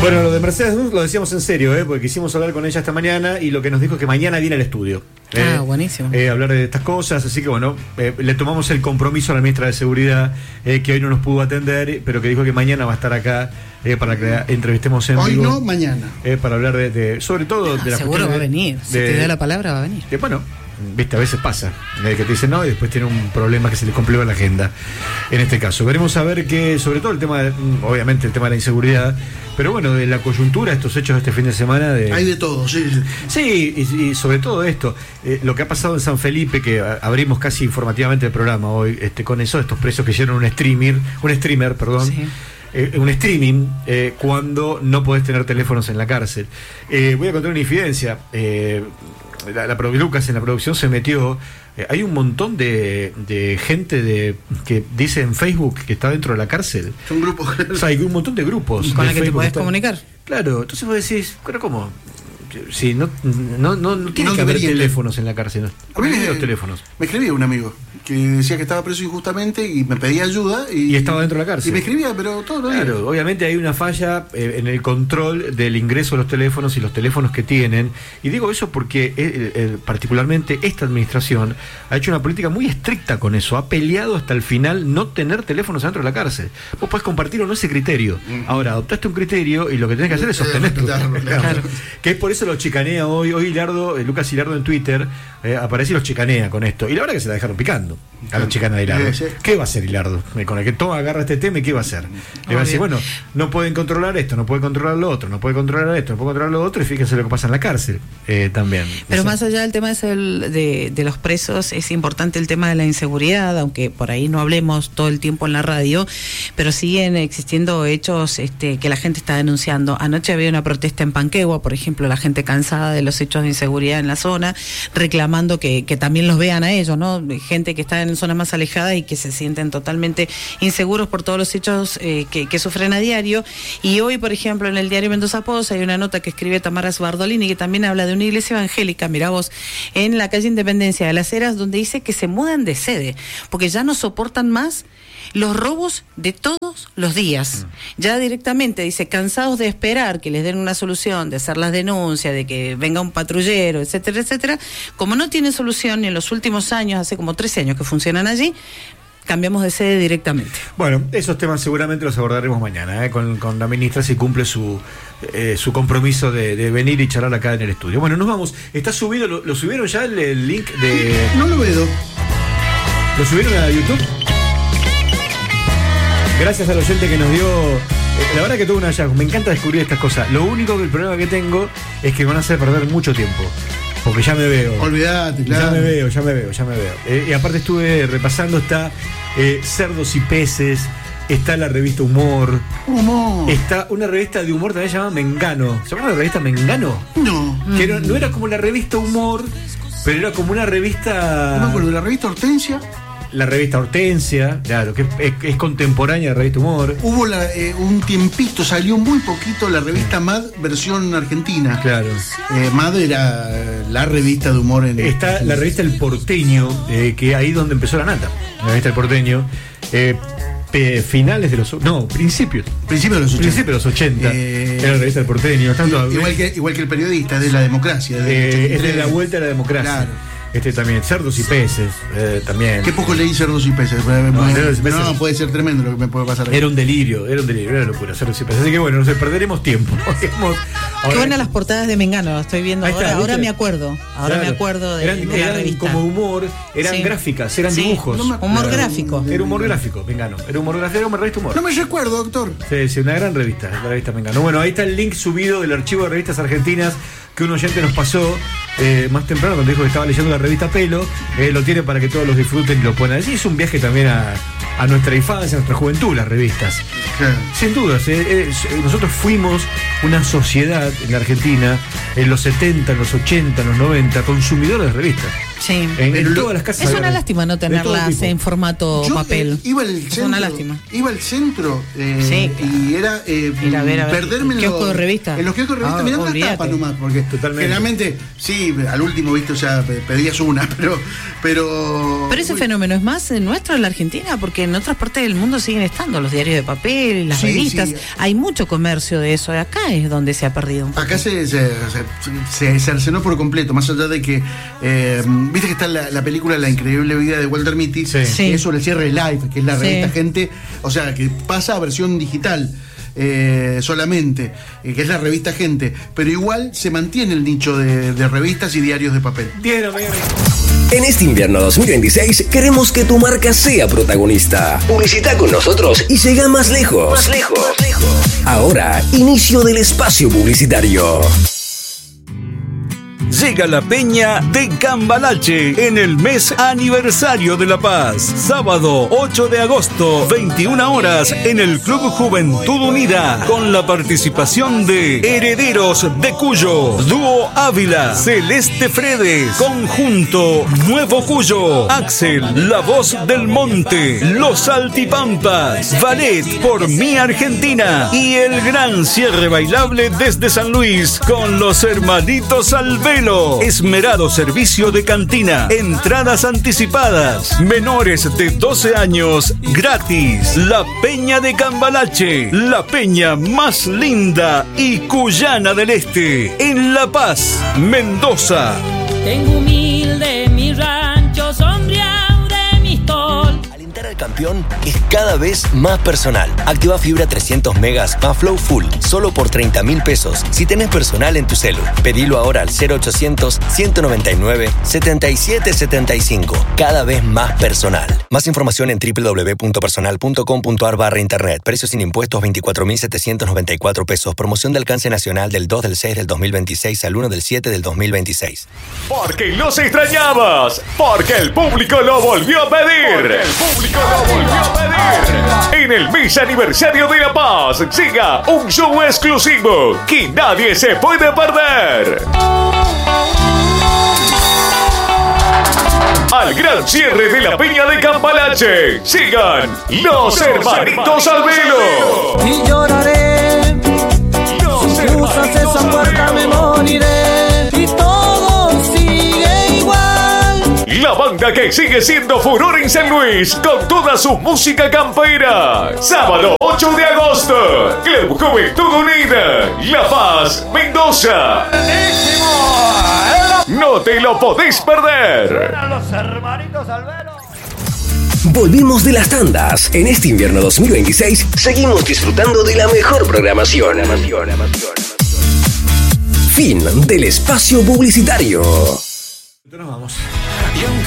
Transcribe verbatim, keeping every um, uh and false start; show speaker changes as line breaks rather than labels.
Bueno, lo de Mercedes Duz lo decíamos en serio, ¿eh? Porque quisimos hablar con ella esta mañana y lo que nos dijo es que mañana viene al estudio.
Ah,
eh,
buenísimo.
Eh, hablar de estas cosas, así que bueno, eh, le tomamos el compromiso a la ministra de Seguridad, eh, que hoy no nos pudo atender, pero que dijo que mañana va a estar acá eh, para que entrevistemos en
Hoy
vivo.
Hoy no, mañana.
Eh, para hablar de, de sobre todo
Ah,
de la
seguro va a
de,
venir,
de,
si te da la palabra va a venir.
Que bueno, viste, a veces pasa, eh, que te dicen no y después tiene un problema que se les complica la agenda. En este caso, veremos a ver que, sobre todo el tema, de, obviamente el tema de la inseguridad, pero bueno, de la coyuntura, estos hechos de este fin de semana. De...
Hay de todo, sí.
Sí, y, y sobre todo esto, eh, lo que ha pasado en San Felipe, que a, abrimos casi informativamente el programa hoy, este, con eso, estos presos que hicieron un streamer, un streamer, perdón. Sí. Eh, un streaming eh, cuando no podés tener teléfonos en la cárcel. Eh, voy a contar una infidencia. Eh, la, la Lucas en la producción se metió. Eh, hay un montón de, de gente de que dice en Facebook que está dentro de la cárcel.
Son grupos.
O sea, hay un montón de grupos
con
los
que Facebook te podés está... comunicar.
Claro, entonces vos decís, ¿pero cómo? Sí, no, no, no, no tiene no que haber teléfonos en la cárcel.
A mí me,
los teléfonos.
Me escribía un amigo que decía que estaba preso injustamente y me pedía ayuda. Y,
y estaba dentro de la cárcel.
Y me escribía, pero todo lo
Claro,
día.
obviamente hay una falla eh, en el control del ingreso de los teléfonos y los teléfonos que tienen. Y digo eso porque eh, eh, particularmente esta administración ha hecho una política muy estricta con eso. Ha peleado hasta el final no tener teléfonos dentro de la cárcel. Vos podés compartir o no ese criterio. Mm. Ahora, adoptaste un criterio y lo que tenés que hacer es sostenerlo. Claro, claro. Que es por eso lo chicanea hoy. Hoy Hilardo, eh, Lucas Hilardo en Twitter eh, aparece y los chicanea con esto. Y la verdad que se la dejaron picando a la chicana de Hilardo. Sí, sí. ¿Qué va a hacer Hilardo? Con el que toma, agarra este tema y ¿qué va a hacer? Le va a decir, bueno, no pueden controlar esto, no pueden controlar lo otro, no pueden controlar esto, no pueden controlar lo otro, y fíjense lo que pasa en la cárcel eh, también.
Pero
o sea,
más allá del tema de, de, de los presos, es importante el tema de la inseguridad, aunque por ahí no hablemos todo el tiempo en la radio, pero siguen existiendo hechos este, que la gente está denunciando. Anoche había una protesta en Panquegua, por ejemplo, la gente cansada de los hechos de inseguridad en la zona, reclamando que, que también los vean a ellos, ¿no? Gente que está en zonas más alejadas y que se sienten totalmente inseguros por todos los hechos eh, que, que sufren a diario. Y hoy, por ejemplo, en el diario Mendoza Post hay una nota que escribe Tamara Sbardolini que también habla de una iglesia evangélica, mirá vos, en la calle Independencia de las Heras, donde dice que se mudan de sede, porque ya no soportan más los robos de todos los días. Ya directamente dice, cansados de esperar que les den una solución, de hacer las denuncias, de que venga un patrullero, etcétera, etcétera. Como no tiene solución ni en los últimos años, hace como trece años que funcionan allí, cambiamos de sede directamente.
Bueno, esos temas seguramente los abordaremos mañana, ¿eh? con, con la ministra, si cumple su eh, su compromiso de, de venir y charlar acá en el estudio. Bueno, nos vamos. Está subido, lo, lo subieron ya el, el link de...
No lo veo.
¿Lo subieron a YouTube? Gracias al oyente que nos dio. Eh, la verdad que tuvo un hallazgo. Me encanta descubrir estas cosas. Lo único que el problema que tengo es que me van a hacer perder mucho tiempo. Porque ya me veo.
Olvídate, claro.
Ya me veo, ya me veo, ya me veo. Eh, y aparte estuve repasando, está eh, Cerdos y Peces, está la revista Humor.
Humor.
Está una revista de humor también llamada Mengano. ¿Se llama la revista Mengano?
No.
Que no, no era como la revista Humor, pero era como una revista.
No me acuerdo, la revista Hortensia.
La revista Hortensia, claro, que es, es, es contemporánea de la revista Humor.
Hubo la, eh, un tiempito, salió muy poquito la revista Mad versión argentina.
Claro.
Eh, Mad era la revista de humor en...
Está la revista El Porteño, eh, que ahí donde empezó la nata. La revista El Porteño. Eh, Pe, finales de los... No, principios.
Principios de los ochenta.
Principios de los ochenta. Eh, era la revista El Porteño. Tanto,
igual, que, igual que El Periodista, de la democracia. De
eh, es de la vuelta a la democracia.
Claro.
Este también, Cerdos y Peces, eh, también.
Qué poco leí Cerdos y Peces. No, no, peces. no, puede ser tremendo lo que me puede pasar aquí.
Era un delirio, era un delirio, era una locura, Cerdos y Peces. Así que bueno, no sé, perderemos tiempo.
Hemos, Qué buenas las portadas de Mengano, estoy viendo ahora. Está, ahora me acuerdo, ahora claro. me acuerdo de,
eran,
de la
eran
revista.
Como humor, eran sí. gráficas, eran sí. dibujos.
No humor era, gráfico.
Era humor gráfico, Mengano. Era humor gráfico, era una revista humor.
No me recuerdo, doctor.
Sí, sí, una gran revista, la revista Mengano. Bueno, ahí está el link subido del archivo de revistas argentinas que un oyente nos pasó eh, más temprano cuando dijo que estaba leyendo la revista Pelo. Eh, lo tiene para que todos los disfruten y lo puedan decir. Es un viaje también a, a nuestra infancia, a nuestra juventud, las revistas.
Claro.
Sin dudas, eh, eh, nosotros fuimos una sociedad en la Argentina en los setenta, en los ochenta, en los noventa, consumidores de revistas.
Sí.
En, en
Pero
todas las casas.
Es una lástima no
de todo
tenerlas
tipo.
en formato
Yo,
papel.
eh, iba al
Es
centro,
una lástima.
Iba al centro eh,
Sí, claro.
y era eh,
Ir a ver, a ver,
perderme en
kiosco
los
de revista.
En los kioscos de revista
Ah,
mirando la
olvídate.
tapa nomás, porque
Totalmente.
generalmente, sí, al último, viste, o sea, pe- pedías una, pero. Pero,
Pero ese
Uy,
fenómeno es más nuestro en la Argentina, porque en otras partes del mundo siguen estando los diarios de papel, las
Sí,
revistas.
sí.
Hay mucho comercio de eso. Acá es donde se ha perdido un poco.
Acá se, se, se, se cercenó por completo, más allá de que, eh, viste que está la, la película La increíble vida de Walter Mitty,
Sí.
Sí.
que es sobre el cierre de Life, que es la
Sí.
revista Gente, o sea, que pasa a versión digital. Eh, solamente, eh, que es la revista Gente, pero igual se mantiene el nicho de, de revistas y diarios de papel.
En este invierno dos mil veintiséis queremos que tu marca sea protagonista. Publicita con nosotros y llega más lejos. Más lejos. Ahora, inicio del espacio publicitario.
Llega la Peña de Cambalache en el mes aniversario de La Paz. Sábado ocho de agosto, veintiuna horas, en el Club Juventud Unida, con la participación de Herederos de Cuyo, Dúo Ávila, Celeste Fredes, Conjunto Nuevo Cuyo, Axel, La Voz del Monte, Los Altipampas, Ballet por Mi Argentina y el gran cierre bailable desde San Luis con los hermanitos Alvelo. Esmerado servicio de cantina, entradas anticipadas, menores de doce años gratis. La Peña de Cambalache, la peña más linda y cuyana del este, en La Paz, Mendoza.
Tengo humilde mi rancho sombreado de mi tol.
Alentar al campeón es cada vez más personal. Activa fibra trescientos megas más Flow Full solo por treinta mil pesos si tenés personal en tu celu. Pedilo ahora al cero ochocientos, ciento noventa y nueve, setenta y siete setenta y cinco. Cada vez más personal. Más información en doble u doble u doble u punto personal punto com punto a r barra internet. Precios sin impuestos veinticuatro mil setecientos noventa y cuatro pesos. Promoción de alcance nacional del dos del seis del dos mil veintiséis al uno del siete del dos mil veintiséis.
Porque los extrañabas, porque el público lo volvió a pedir. Porque el público lo volvió a pedir. En el mes aniversario de La Paz, llega un show exclusivo que nadie se puede perder. Al gran cierre de la Peña de Cambalache, sigan los hermanitos Alvelo.
Y lloraré,
Los
si cruzas esa puerta me moriré. Y todo sigue igual.
La banda que sigue siendo furor en San Luis con toda su música campera. Sábado ocho de agosto, Club Juventud Unida, La Paz, Mendoza. No te lo podés perder.
Volvimos de las tandas. En este invierno dos mil veintiséis seguimos disfrutando de la mejor programación. Fin del espacio publicitario.
Nos vamos.